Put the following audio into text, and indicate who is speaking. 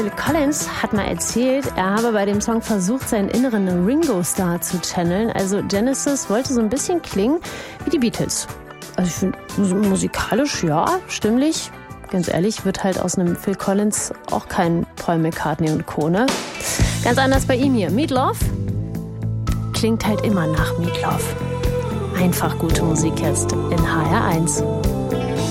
Speaker 1: Phil Collins hat mal erzählt, er habe bei dem Song versucht, seinen inneren Ringo-Star zu channeln. Also Genesis wollte so ein bisschen klingen wie die Beatles. Also ich finde, musikalisch, ja, stimmlich. Ganz ehrlich, wird halt aus einem Phil Collins auch kein Paul McCartney und Co., ne? Ganz anders bei ihm hier. Meat Loaf klingt halt immer nach Meat Loaf. Einfach gute Musik jetzt in HR1.